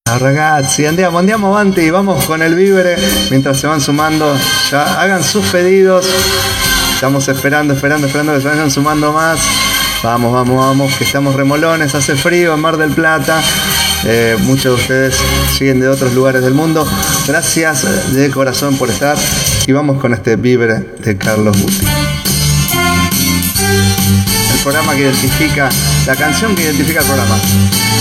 Ragazzi, andiamo avanti, vamos con el vívere mientras se van sumando. Ya hagan sus pedidos. Estamos esperando que se vayan sumando más. Vamos, que estamos remolones, hace frío en Mar del Plata. Muchos de ustedes siguen de otros lugares del mundo. Gracias de corazón por estar. Y vamos con este vívere de Carlos Buti. El programa que identifica, la canción que identifica el programa.